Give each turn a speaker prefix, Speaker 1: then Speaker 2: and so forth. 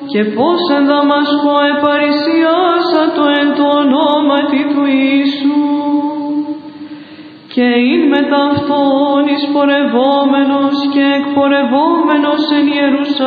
Speaker 1: και πώς εν Δαμασκό επαρησιάσατο εν το ονόματι του Ιησού. Και ειν μετά αυτόν εισπορευόμενος και εκπορευόμενος εν Ιερουσαλήμ,